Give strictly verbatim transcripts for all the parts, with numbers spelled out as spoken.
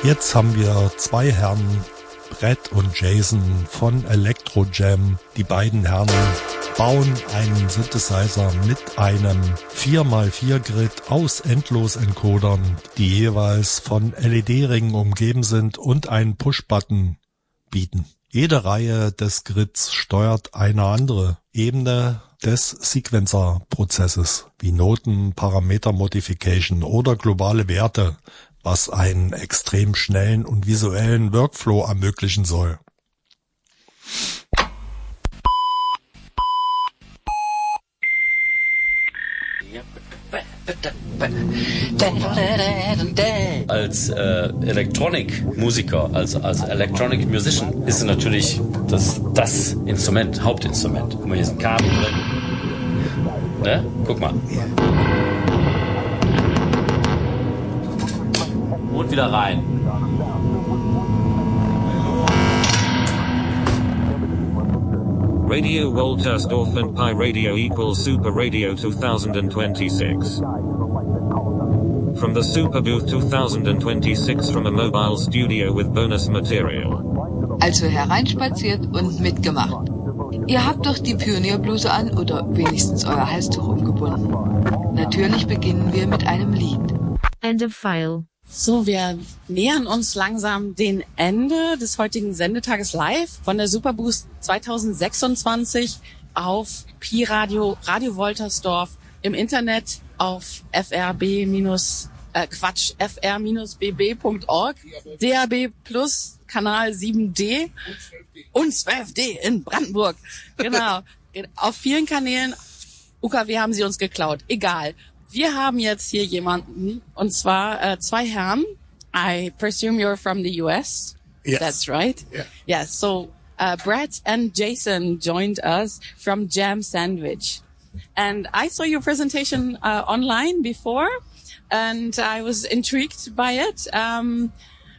Jetzt haben wir zwei Herren, Brett und Jason von Electro Jam. Die beiden Herren bauen einen Synthesizer mit einem vier mal vier Grid aus Endlos-Encodern, die jeweils von L E D-Ringen umgeben sind und einen Push-Button bieten. Jede Reihe des Grids steuert eine andere Ebene des Sequencer-Prozesses, wie Noten, Parameter-Modification oder globale Werte, was einen extrem schnellen und visuellen Workflow ermöglichen soll. Als äh, Elektronikmusiker, als, als Electronic Musician ist es natürlich das, das Instrument, Hauptinstrument. Guck mal, hier ist ein Kabel drin. Ne? Guck mal. Und wieder rein. Radio Woltersdorf and Pi Radio equals Super Radio twenty twenty-six. From the Super Booth twenty twenty-six from a mobile studio with bonus material. Also hereinspaziert und mitgemacht. Ihr habt doch die Pionierbluse an oder wenigstens euer Halstuch umgebunden. Natürlich beginnen wir mit einem Lied. End of file. So, wir nähern uns langsam dem Ende des heutigen Sendetages live von der Superboost zwanzig sechsundzwanzig auf Pi Radio, Radio Woltersdorf, im Internet auf frb- äh, Quatsch, f r b b punkt org, D A B Plus, Kanal sieben D und zwölf D in Brandenburg. Genau, auf vielen Kanälen. U K W haben sie uns geklaut, egal. Wir haben jetzt hier jemanden, und zwar äh, zwei Herren. I presume you're from the U S? Yes. That's right? Yeah. Yes, so uh, Brett and Jason joined us from Jam Sandwich. And I saw your presentation uh, online before, and I was intrigued by it um,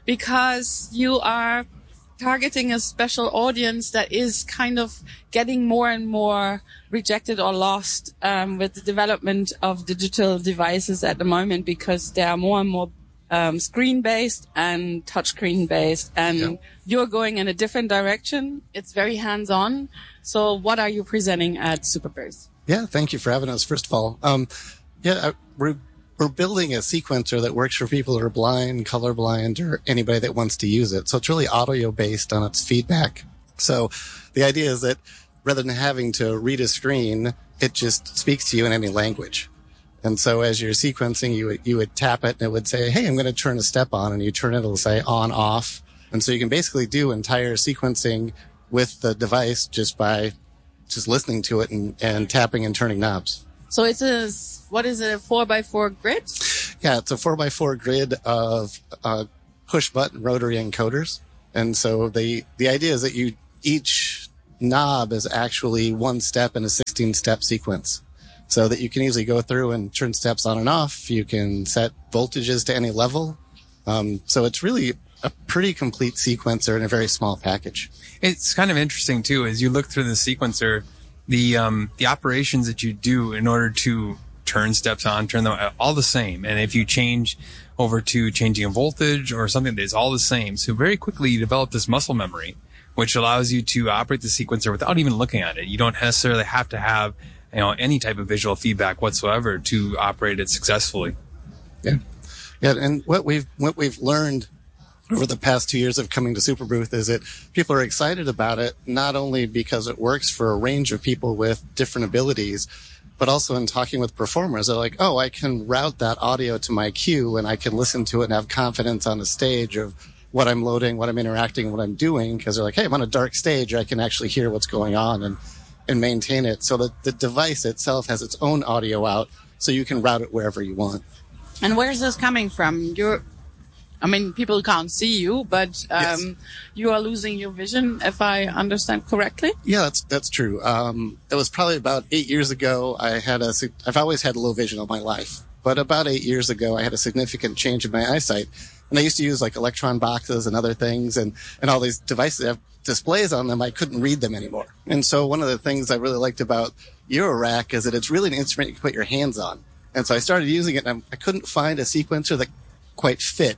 because you are targeting a special audience that is kind of getting more and more rejected or lost um, with the development of digital devices at the moment, because they are more and more um, screen-based and touchscreen-based, and yeah. You're going in a different direction. It's very hands-on. So what are you presenting at Superboost? Yeah, thank you for having us, first of all. Um, yeah, we're We're building a sequencer that works for people who are blind, colorblind, or anybody that wants to use it. So it's really audio-based on its feedback. So the idea is that rather than having to read a screen, it just speaks to you in any language. And so as you're sequencing, you would, you would tap it and it would say, hey, I'm going to turn a step on, and you turn it, it'll say on, off. And so you can basically do entire sequencing with the device just by just listening to it and, and tapping and turning knobs. So it's a, what is it, a four by four grid? Yeah, it's a four by four grid of uh, push button rotary encoders. And so the, the idea is that you, each knob is actually one step in a sixteen step sequence, so that you can easily go through and turn steps on and off. You can set voltages to any level. Um, so it's really a pretty complete sequencer in a very small package. It's kind of interesting too, as you look through the sequencer, the, um, the operations that you do in order to turn steps on, turn them all the same. And if you change over to changing a voltage or something that's all the same. So very quickly you develop this muscle memory, which allows you to operate the sequencer without even looking at it. You don't necessarily have to have, you know, any type of visual feedback whatsoever to operate it successfully. Yeah. Yeah. And what we've, what we've learned over the past two years of coming to Superbooth is that people are excited about it, not only because it works for a range of people with different abilities, but also in talking with performers. They're like, oh, I can route that audio to my cue and I can listen to it and have confidence on the stage of what I'm loading, what I'm interacting, what I'm doing. Because they're like, hey, I'm on a dark stage. I can actually hear what's going on and, and maintain it. So that the device itself has its own audio out, so you can route it wherever you want. And where's this coming from? You're, I mean, people can't see you, but um, yes. You are losing your vision, if I understand correctly? Yeah, that's that's true. Um, it was probably about eight years ago. I had a, I've always had low vision all my life, but about eight years ago, I had a significant change in my eyesight. And I used to use like electron boxes and other things, and, and all these devices that have displays on them. I couldn't read them anymore. And so one of the things I really liked about Eurorack is that it's really an instrument you can put your hands on. And so I started using it, and I couldn't find a sequencer that quite fit.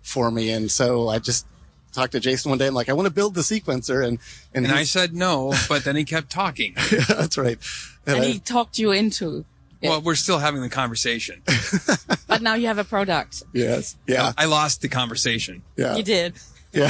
for me. And so I just talked to Jason one day. I'm like, I want to build the sequencer. And, and, and I said no, but then he kept talking. Yeah, that's right. And, and I, he talked you into it. Well, we're still having the conversation. But now you have a product. Yes. Yeah. I lost the conversation. Yeah. You did. Yeah.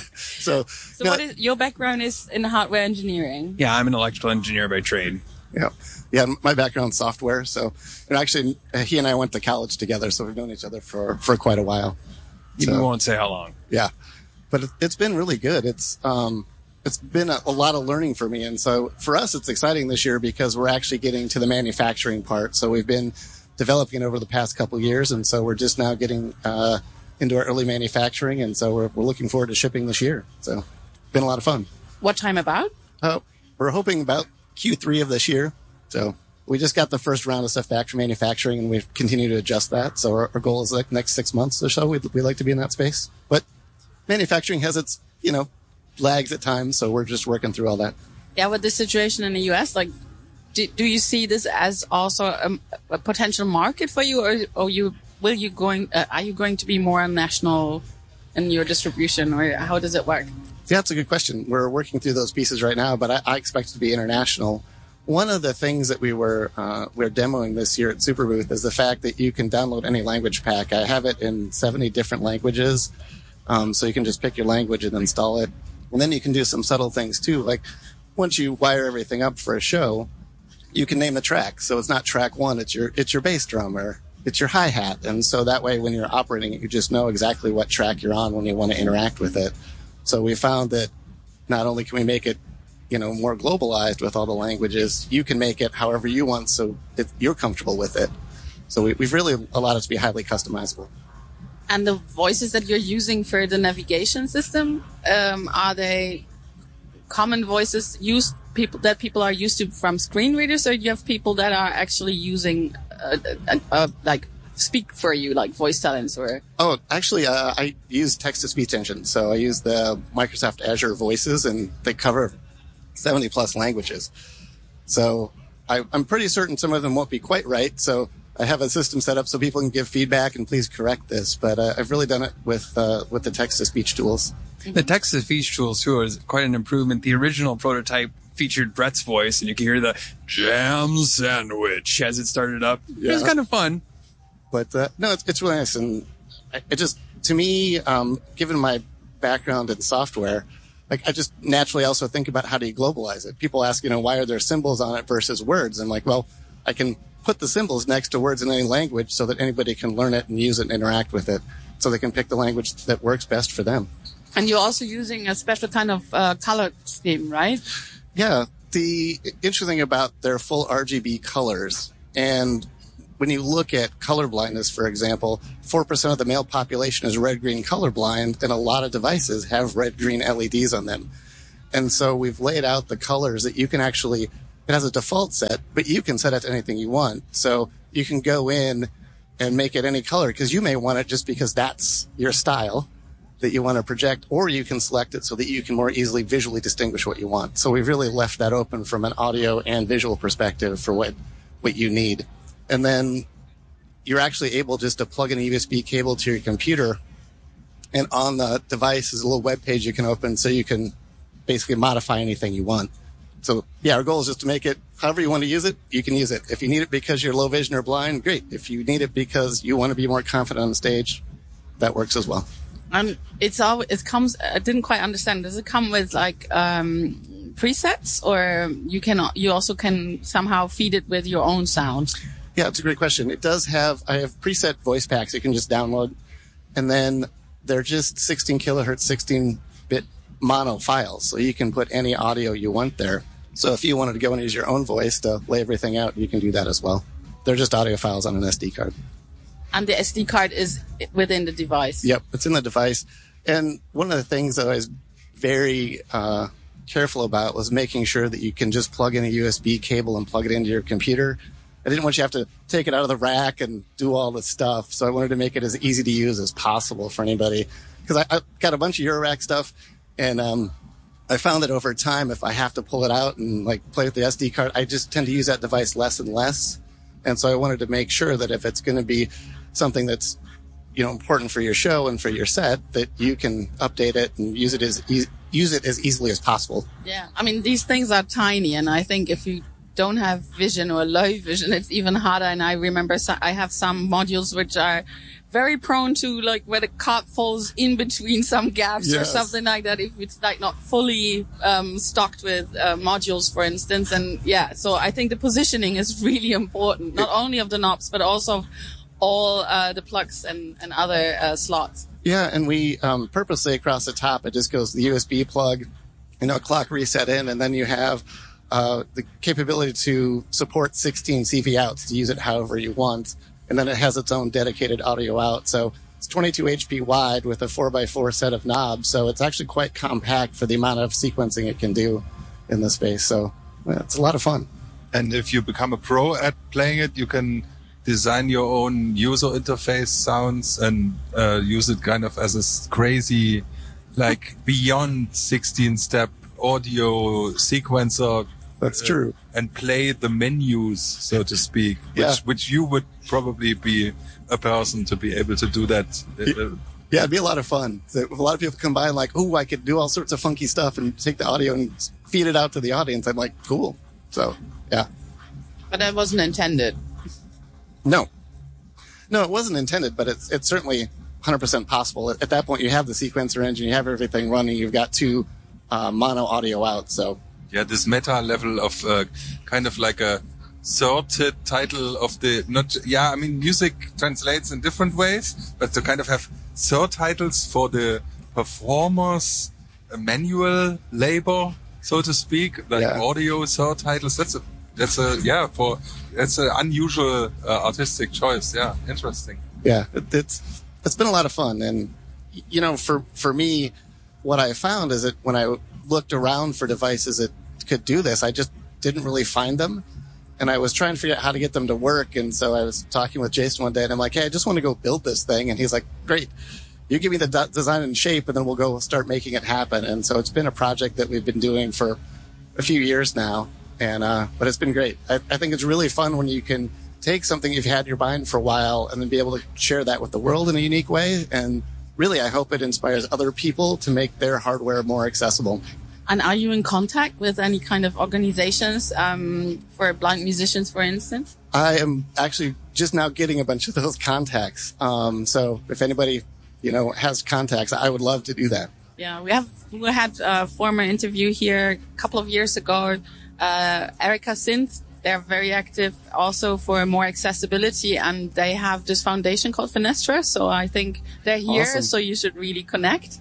so, so no, what is your background is in hardware engineering? Yeah, I'm an electrical engineer by trade. Yeah. Yeah. My background's software. So, and actually, he and I went to college together. So we've known each other for, for quite a while. So, we won't say how long. Yeah. But it, it's been really good. It's, um, it's been a, a lot of learning for me. And so for us, it's exciting this year because we're actually getting to the manufacturing part. So we've been developing it over the past couple of years. And so we're just now getting, uh, into our early manufacturing. And so we're, we're looking forward to shipping this year. So been a lot of fun. What time about? Uh, we're hoping about Q three of this year. So we just got the first round of stuff back from manufacturing and we've continued to adjust that. So our, our goal is like next six months or so. We'd, we'd like to be in that space, but manufacturing has its, you know, lags at times. So we're just working through all that. Yeah. With the situation in the U S, like, do, do you see this as also a, a potential market for you, or, or you, will you going, uh, are you going to be more national in your distribution, or how does it work? Yeah, that's a good question. We're working through those pieces right now, but I, I expect it to be international. One of the things that we were uh, we're demoing this year at Superbooth is the fact that you can download any language pack. I have it in seventy different languages, um, so you can just pick your language and install it. And then you can do some subtle things too, like once you wire everything up for a show, you can name the track. So it's not track one; it's your it's your bass drum or it's your hi hat, and so that way when you're operating it, you just know exactly what track you're on when you want to interact with it. So we found that not only can we make it, you know, more globalized with all the languages, you can make it however you want so it, you're comfortable with it. So we, we've really allowed it to be highly customizable. And the voices that you're using for the navigation system, um, are they common voices used people that people are used to from screen readers, or do you have people that are actually using uh, uh, uh, like speak for you, like voice talents? Or oh, actually, uh, I use text-to-speech engine, so I use the Microsoft Azure Voices, and they cover seventy plus languages. So I, I'm pretty certain some of them won't be quite right. So I have a system set up so people can give feedback and please correct this. But uh, I've really done it with uh, with the text-to-speech tools. The text-to-speech tools too is quite an improvement. The original prototype featured Brett's voice, and you can hear the jam sandwich as it started up. Yeah. It was kind of fun. But uh, no, it's, it's really nice. And it just, to me, um, given my background in software, like I just naturally also think about how do you globalize it. People ask, you know, why are there symbols on it versus words? I'm like, well, I can put the symbols next to words in any language so that anybody can learn it and use it and interact with it, so they can pick the language that works best for them. And you're also using a special kind of uh, color scheme, right? Yeah. The interesting thing about their full R G B colors, and when you look at color blindness, for example, four percent of the male population is red-green colorblind, and a lot of devices have red-green L E Ds on them. And so we've laid out the colors that you can actually, it has a default set, but you can set it to anything you want. So you can go in and make it any color, because you may want it just because that's your style that you want to project, or you can select it so that you can more easily visually distinguish what you want. So we've really left that open from an audio and visual perspective for what, what you need. And then you're actually able just to plug in a U S B cable to your computer, and on the device is a little web page you can open so you can basically modify anything you want. So yeah, our goal is just to make it however you want to use it, you can use it. If you need it because you're low vision or blind, great. If you need it because you want to be more confident on the stage, that works as well. And it's all, it comes, I didn't quite understand. Does it come with like, um, presets, or you can, you also can somehow feed it with your own sound? Yeah, it's a great question. It does have, I have preset voice packs you can just download, and then they're just sixteen kilohertz, sixteen bit mono files. So you can put any audio you want there. So if you wanted to go and use your own voice to lay everything out, you can do that as well. They're just audio files on an S D card. And the S D card is within the device? Yep, it's in the device. And one of the things that I was very uh, careful about was making sure that you can just plug in a U S B cable and plug it into your computer. I didn't want you to have to take it out of the rack and do all this stuff. So I wanted to make it as easy to use as possible for anybody. Because I, I got a bunch of Eurorack stuff, and um, I found that over time, if I have to pull it out and like play with the S D card, I just tend to use that device less and less. And so I wanted to make sure that if it's going to be something that's you know, important for your show and for your set, that you can update it and use it as e- use it as easily as possible. Yeah, I mean, these things are tiny, and I think if you don't have vision or low vision, it's even harder. And I remember so- I have some modules which are very prone to, like, where the card falls in between some gaps yes. or something like that, if it's like not fully um stocked with uh, modules, for instance. And yeah, so I think the positioning is really important, not only of the knobs, but also all uh, the plugs and, and other uh, slots. Yeah, and we um, purposely across the top, it just goes the U S B plug, you know, clock reset in, and then you have uh, the capability to support sixteen C V outs to use it however you want. And then it has its own dedicated audio out. So it's twenty-two H P wide with a four by four set of knobs. So it's actually quite compact for the amount of sequencing it can do in the space. So yeah, it's a lot of fun. And if you become a pro at playing it, you can design your own user interface sounds and uh, use it kind of as a crazy, like beyond sixteen step audio sequencer. That's true. Uh, and play the menus, so to speak, which, yeah. which you would probably be a person to be able to do that. Yeah, it'd be a lot of fun. So a lot of people come by and like, oh, I could do all sorts of funky stuff and take the audio and feed it out to the audience. I'm like, cool. So, yeah. But that wasn't intended. No. No, it wasn't intended, but it's it's certainly one hundred percent possible. At, at that point, you have the sequencer engine, you have everything running, you've got two uh, mono audio out, so... Yeah, this meta level of uh, kind of like a sorted title of the not. Yeah, I mean, music translates in different ways, but to kind of have subtitles for the performers' uh, manual labor, so to speak, like yeah. audio subtitles. That's a that's a yeah for that's an unusual uh, artistic choice. Yeah, interesting. Yeah, it, it's it's been a lot of fun, and you know, for for me, what I found is that when I looked around for devices that could do this, I just didn't really find them, and I was trying to figure out how to get them to work. And so I was talking with Jason one day, and I'm like, hey, I just want to go build this thing. And he's like, great, you give me the d- design and shape, and then we'll go start making it happen. And so it's been a project that we've been doing for a few years now, and uh but it's been great. I, I think it's really fun when you can take something you've had in your mind for a while and then be able to share that with the world in a unique way. And really, I hope it inspires other people to make their hardware more accessible. And are you in contact with any kind of organizations um, for blind musicians, for instance? I am actually just now getting a bunch of those contacts. Um, so if anybody, you know, has contacts, I would love to do that. Yeah, we have we had a former interview here a couple of years ago. Uh, Erica Synth, they're very active also for more accessibility, and they have this foundation called Fenestra. So I think they're here, awesome. So you should really connect.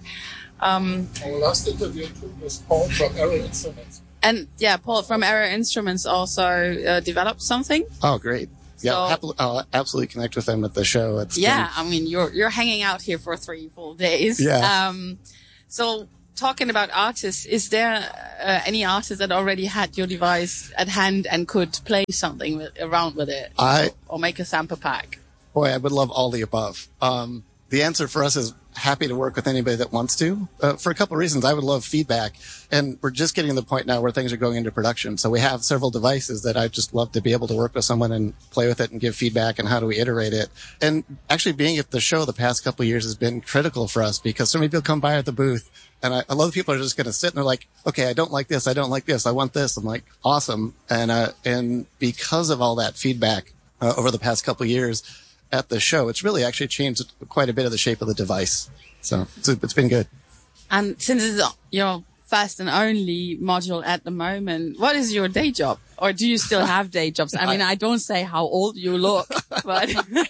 Um, Our last interview was Paul from Error Instruments. And yeah, Paul from Error Instruments also uh, developed something. Oh, great. Yeah, so, happily, I'll absolutely connect with them at the show. It's yeah, been... I mean, you're you're hanging out here for three full days. Yeah. Um, so talking about artists, is there uh, any artist that already had your device at hand and could play something with, around with it? I or, or make a sample pack? Boy, I would love all the above. Um, the answer for us is happy to work with anybody that wants to, uh, for a couple of reasons. I would love feedback, and we're just getting to the point now where things are going into production. So we have several devices that I'd just love to be able to work with someone and play with it and give feedback and how do we iterate it. And actually being at the show the past couple of years has been critical for us, because so many people come by at the booth, and I, a lot of people are just going to sit and they're like, okay, I don't like this. I don't like this. I want this. I'm like, awesome. And, uh, and because of all that feedback uh, over the past couple of years at the show, it's really actually changed quite a bit of the shape of the device. So it's, it's been good. And since it's your first and only module at the moment, what is your day job? Or do you still have day jobs? I mean, I, I don't say how old you look, but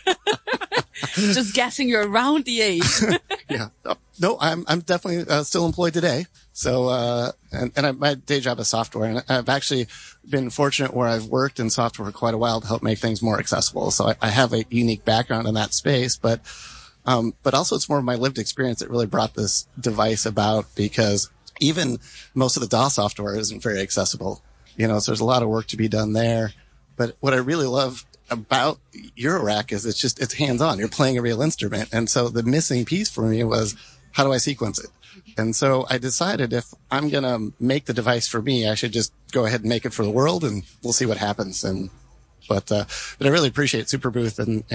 just guessing you're around the age. Yeah. No, I'm, I'm definitely uh, still employed today. So, uh, and, and I, my day job is software, and I've actually been fortunate where I've worked in software for quite a while to help make things more accessible. So I, I have a unique background in that space, but, um, but also it's more of my lived experience that really brought this device about, because even most of the D A W software isn't very accessible. You know, so there's a lot of work to be done there. But what I really love about Eurorack is it's just, it's hands-on. You're playing a real instrument. And so the missing piece for me was, how do I sequence it? And so I decided if I'm going to make the device for me, I should just go ahead and make it for the world, and we'll see what happens. And, but, uh, but I really appreciate Superbooth and, and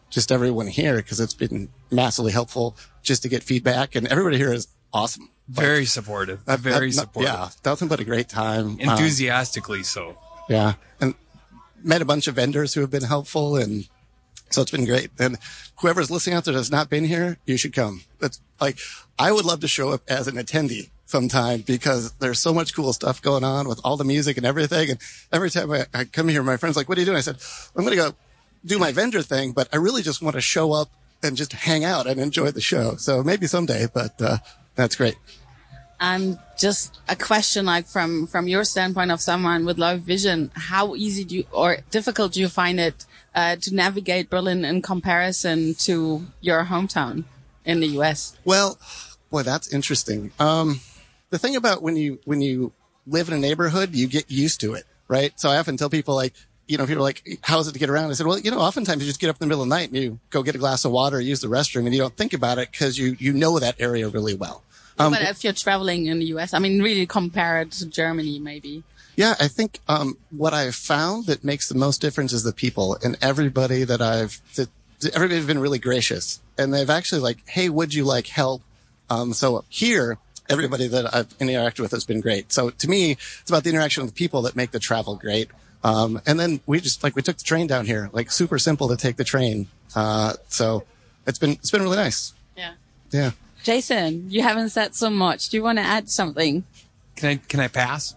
just everyone here, because it's been massively helpful just to get feedback, and everybody here is awesome. Very like, supportive. I've, Very I've, supportive. Yeah, nothing but a great time. Enthusiastically um, so. Yeah, and met a bunch of vendors who have been helpful, and so it's been great. And whoever's listening out there that's not been here, you should come. It's like, I would love to show up as an attendee sometime, because there's so much cool stuff going on with all the music and everything. And every time I, I come here, my friend's like, what are you doing? I said, I'm going to go do my vendor thing, but I really just want to show up and just hang out and enjoy the show. So maybe someday, but uh, that's great. And just a question, like from, from your standpoint of someone with low vision, how easy do you, or difficult do you find it uh, to navigate Berlin in comparison to your hometown in the U S? Well, boy, that's interesting. Um, the thing about when you, when you live in a neighborhood, you get used to it, right? So I often tell people, like, you know, people are like, how is it to get around? I said, well, you know, oftentimes you just get up in the middle of the night and you go get a glass of water, use the restroom, and you don't think about it because you, you know that area really well. Um, but if you're traveling in the U S, I mean, really compare it to Germany, maybe. Yeah, I think um, what I've found that makes the most difference is the people, and everybody that I've, that, everybody's been really gracious, and they've actually like, hey, would you like help? Um, so here, everybody that I've interacted with has been great. So to me, it's about the interaction with the people that make the travel great. Um, and then we just, like, we took the train down here, like super simple to take the train. Uh, so it's been, it's been really nice. Yeah. Yeah. Jason, you haven't said so much. Do you want to add something? Can I, can I pass?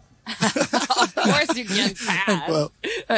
Of course you can pass. Well,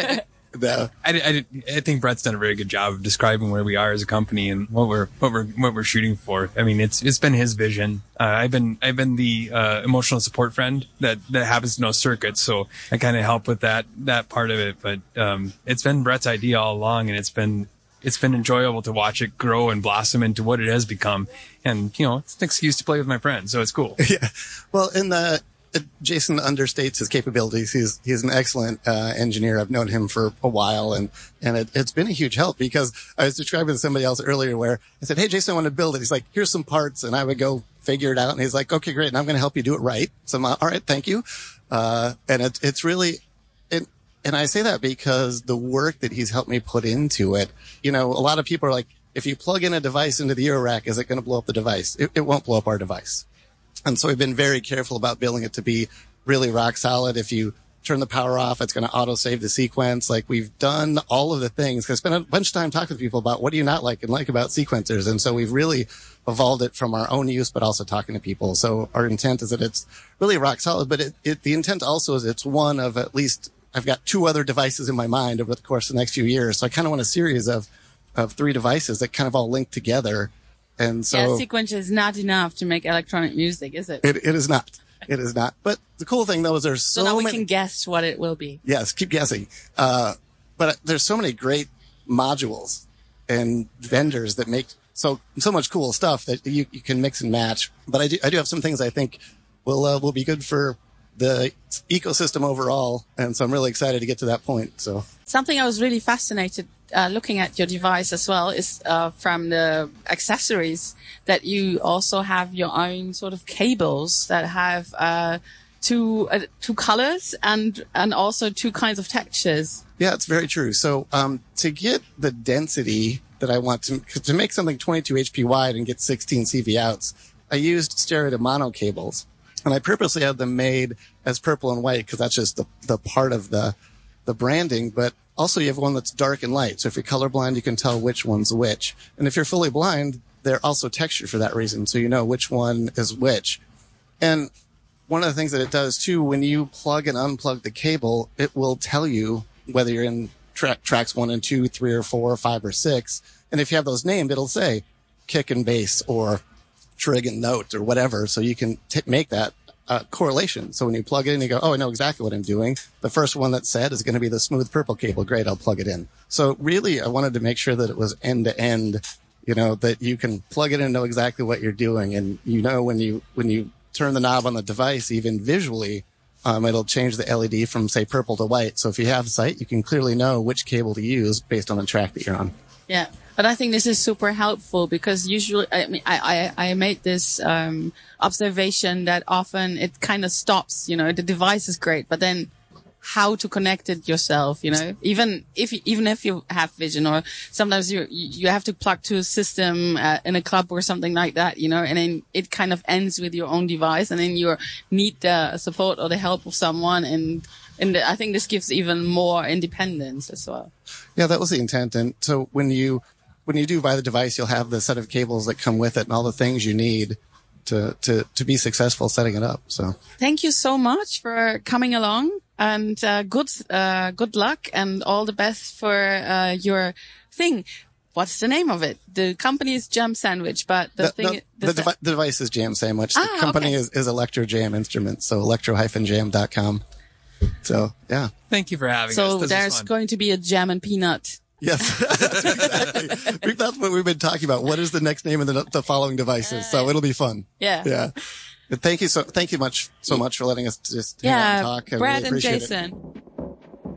no. I, I, I think Brett's done a very good job of describing where we are as a company and what we're what we're what we're shooting for. I mean, it's it's been his vision. Uh, I've been I've been the uh, emotional support friend that that happens to know circuits, so I kind of help with that that part of it. But um, it's been Brett's idea all along, and it's been it's been enjoyable to watch it grow and blossom into what it has become. And you know, it's an excuse to play with my friends, so it's cool. Yeah. Well, in the Jason understates his capabilities. He's he's an excellent uh, engineer. I've known him for a while, and and it, it's been a huge help, because I was describing to somebody else earlier where I said, "Hey, Jason, I want to build it." He's like, "Here's some parts," and I would go figure it out, and he's like, "Okay, great, and I'm going to help you do it right." So I'm like, "All right, thank you." Uh, and it, it's really, it, and I say that because the work that he's helped me put into it. You know, a lot of people are like, if you plug in a device into the Euro Rack, is it going to blow up the device? It, it won't blow up our device. And so we've been very careful about building it to be really rock solid. If you turn the power off, it's going to auto save the sequence. Like, we've done all of the things, because I spent a bunch of time talking to people about what do you not like and like about sequencers. And so we've really evolved it from our own use, but also talking to people. So our intent is that it's really rock solid, but it, it the intent also is it's one of at least, I've got two other devices in my mind over the course of the next few years. So I kind of want a series of, of three devices that kind of all link together. And so, yeah, sequence is not enough to make electronic music, is it? It, it is not. It is not. But the cool thing, though, is there's so, so now we many... can guess what it will be. Yes, keep guessing. Uh, but there's so many great modules and vendors that make so so much cool stuff that you, you can mix and match. But I do I do have some things I think will uh, will be good for the ecosystem overall, and so I'm really excited to get to that point. So something I was really fascinated uh, looking at your device as well is uh, from the accessories that you also have your own sort of cables that have uh, two uh, two colors and and also two kinds of textures. Yeah, it's very true. So um, to get the density that I want to to make something twenty-two H P wide and get sixteen C V outs, I used stereo to mono cables. And I purposely had them made as purple and white because that's just the, the part of the, the branding. But also you have one that's dark and light. So if you're colorblind, you can tell which one's which. And if you're fully blind, they're also textured for that reason. So you know which one is which. And one of the things that it does too, when you plug and unplug the cable, it will tell you whether you're in tra- tracks one and two, three or four, or five or six. And if you have those named, it'll say kick and bass or trig and note or whatever. So you can t- make that uh, correlation. So when you plug it in, you go, oh, I know exactly what I'm doing. The first one that's said is going to be the smooth purple cable. Great. I'll plug it in. So really, I wanted to make sure that it was end to end, you know, that you can plug it in and know exactly what you're doing. And you know, when you, when you turn the knob on the device, even visually, um, it'll change the L E D from say purple to white. So if you have sight, you can clearly know which cable to use based on the track that you're on. Yeah. But I think this is super helpful because usually, I mean, I, I, I made this, um, observation that often it kind of stops, you know, the device is great, but then how to connect it yourself, you know, even if, you, even if you have vision, or sometimes you, you have to plug to a system uh, in a club or something like that, you know, and then it kind of ends with your own device, and then you need the support or the help of someone. And, and I think this gives even more independence as well. Yeah, that was the intent. And so when you, when you do buy the device, you'll have the set of cables that come with it and all the things you need to, to, to be successful setting it up. So thank you so much for coming along, and, uh, good, uh, good luck and all the best for, uh, your thing. What's the name of it? The company is Jam Sandwich, but the, the thing, no, the, the, devi- the device is Jam Sandwich. Ah, the company okay. is, is Electro Jam Instruments. So electro dash jam dot com. So yeah. Thank you for having so us. This there's was fun. going to be a jam and peanut. Yes, that's exactly. That's what we've been talking about. What is the next name of the, the following devices? So it'll be fun. Yeah. Yeah. But thank you so, thank you much, so much for letting us just hang out Yeah. and talk. I Brad really and appreciate Jason. it.